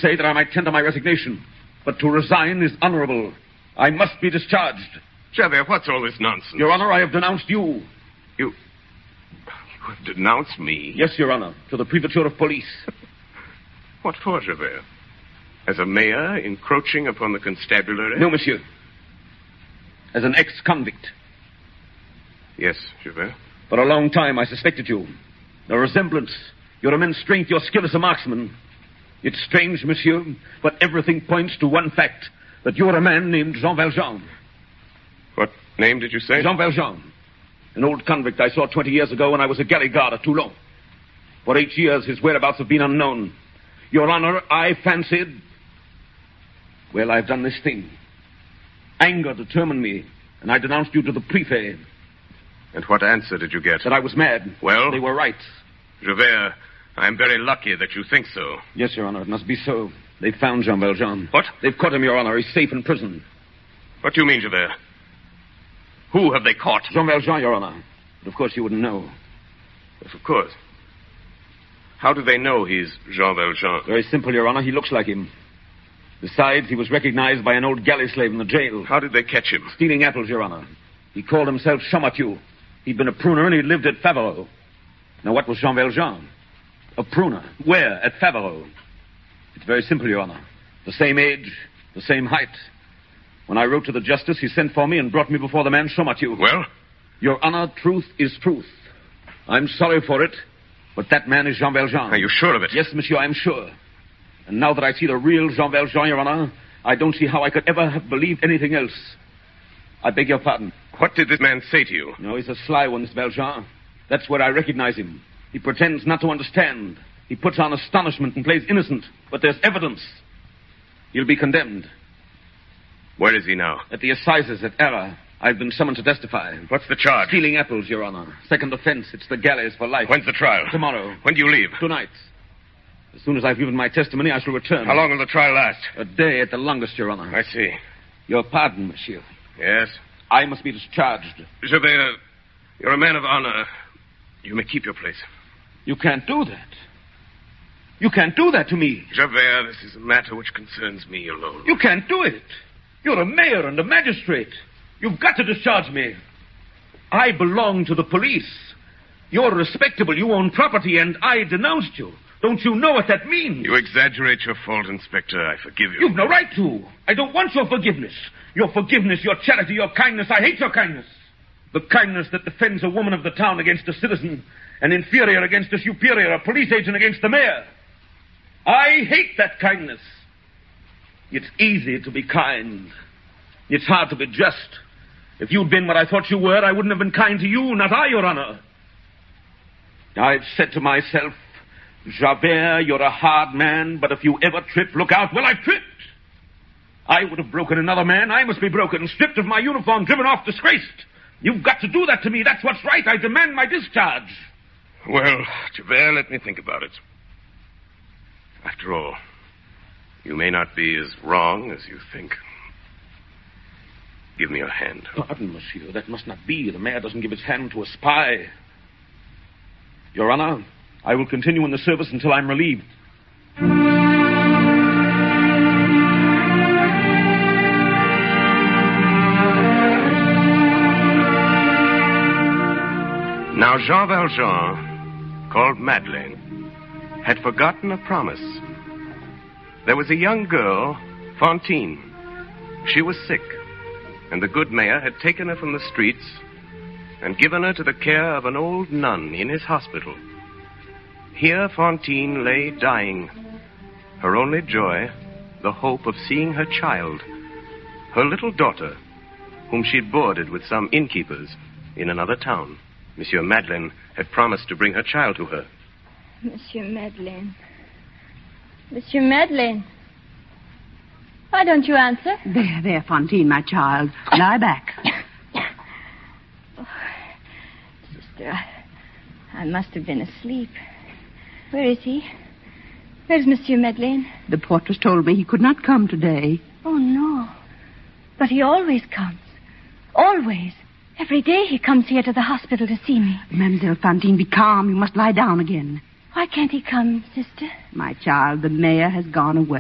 say that I might tender my resignation. But to resign is honorable. I must be discharged. Javert, what's all this nonsense? Your Honor, I have denounced you. You have denounced me? Yes, Your Honor, to the Prefecture of Police. What for, Javert? As a mayor encroaching upon the constabulary? No, monsieur. As an ex-convict. Yes, Javert. For a long time I suspected you. The resemblance, your immense strength, your skill as a marksman. It's strange, monsieur, but everything points to one fact, that you're a man named Jean Valjean. What name did you say? Jean Valjean. An old convict I saw 20 years ago when I was a galley guard at Toulon. For 8 years, his whereabouts have been unknown. Your Honor, I fancied... Well, I've done this thing. Anger determined me, and I denounced you to the Prefet. And what answer did you get? That I was mad. Well? They were right. Javert, I'm very lucky that you think so. Yes, Your Honor, it must be so. They've found Jean Valjean. What? They've caught him, Your Honor. He's safe in prison. What do you mean, Javert? Who have they caught? Jean Valjean, Your Honor. But of course you wouldn't know. Yes, of course. How do they know he's Jean Valjean? Very simple, Your Honor. He looks like him. Besides, he was recognized by an old galley slave in the jail. How did they catch him? Stealing apples, Your Honor. He called himself Champmathieu. He'd been a pruner and he lived at Favarolles. Now, what was Jean Valjean? A pruner. Where? At Favarolles. It's very simple, Your Honor. The same age, the same height. When I wrote to the justice, he sent for me and brought me before the man Champmathieu. Well? Your Honor, truth is truth. I'm sorry for it, but that man is Jean Valjean. Are you sure of it? Yes, monsieur, I'm sure. And now that I see the real Jean Valjean, Your Honor, I don't see how I could ever have believed anything else. I beg your pardon. What did this man say to you? No, he's a sly one, this Valjean. That's where I recognize him. He pretends not to understand. He puts on astonishment and plays innocent. But there's evidence. He'll be condemned. Where is he now? At the assizes at Arras. I've been summoned to testify. What's the charge? Stealing apples, Your Honor. Second offense. It's the galleys for life. When's the trial? Tomorrow. When do you leave? Tonight. As soon as I've given my testimony, I shall return. How long will the trial last? A day at the longest, Your Honor. I see. Your pardon, monsieur. Yes? I must be discharged. Javert, you're a man of honor. You may keep your place. You can't do that. You can't do that to me. Javert, this is a matter which concerns me alone. You can't do it. You're a mayor and a magistrate. You've got to discharge me. I belong to the police. You're respectable. You own property, and I denounced you. Don't you know what that means? You exaggerate your fault, Inspector. I forgive you. You've no right to. I don't want your forgiveness. Your forgiveness, your charity, your kindness. I hate your kindness. The kindness that defends a woman of the town against a citizen, an inferior against a superior, a police agent against the mayor. I hate that kindness. It's easy to be kind. It's hard to be just. If you'd been what I thought you were, I wouldn't have been kind to you, not I, Your Honor. I've said to myself, Javert, you're a hard man, but if you ever trip, look out. Well, I tripped. I would have broken another man. I must be broken, stripped of my uniform, driven off, disgraced. You've got to do that to me. That's what's right. I demand my discharge. Well, Javert, let me think about it. After all, you may not be as wrong as you think. Give me your hand. Pardon, monsieur. That must not be. The mayor doesn't give his hand to a spy. Your Honor, I will continue in the service until I'm relieved. Now, Jean Valjean, called Madeleine, had forgotten a promise. There was a young girl, Fantine. She was sick, and the good mayor had taken her from the streets and given her to the care of an old nun in his hospital. Here Fantine lay dying, her only joy, the hope of seeing her child, her little daughter, whom she'd boarded with some innkeepers in another town. Monsieur Madeleine had promised to bring her child to her. Monsieur Madeleine. Monsieur Madeleine. Why don't you answer? There, Fantine, my child. Lie back. Oh, sister, I must have been asleep. Where is he? Where's Monsieur Madeleine? The portress told me he could not come today. Oh, no. But he always comes. Always. Every day he comes here to the hospital to see me. Mademoiselle Fantine, be calm. You must lie down again. Why can't he come, sister? My child, the mayor has gone away.